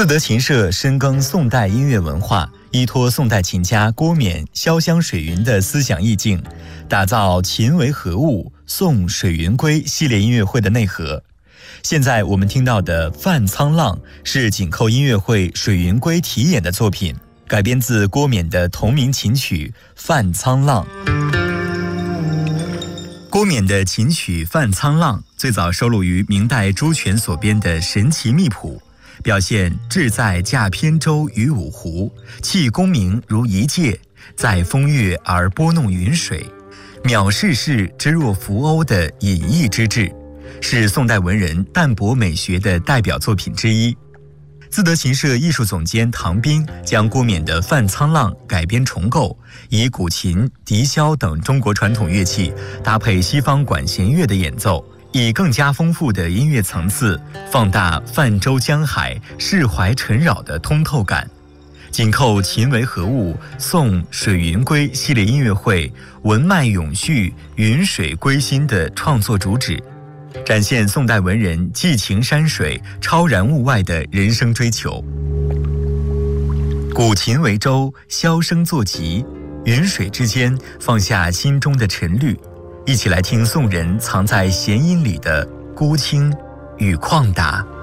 自得琴社深耕宋代音乐文化，依托宋代琴家郭冕潇湘水云的思想意境，打造琴为何物、送水云归系列音乐会的内核。现在我们听到的《泛沧浪》是紧扣音乐会水云归题演的作品，改编自郭冕的同名琴曲《泛沧浪》。郭冕的琴曲《泛沧浪》最早收录于明代朱权所编的《神奇秘谱》，表现志在驾扁舟于五湖，弃功名如一介，在风月而拨弄云水，藐世事之若浮鸥的隐逸之志，是宋代文人淡泊美学的代表作品之一。自得琴社艺术总监唐斌将郭冕的《泛沧浪》改编重构，以古琴、笛箫等中国传统乐器搭配西方管弦乐的演奏，以更加丰富的音乐层次放大泛舟江海、释怀尘扰的通透感。紧扣琴为何物、送水云归系列音乐会文脉永续、云水归心的创作主旨，展现宋代文人寄情山水、超然物外的人生追求。古琴为舟，箫声作楫，云水之间放下心中的沉虑，一起来听宋人藏在弦音里的孤清与旷达。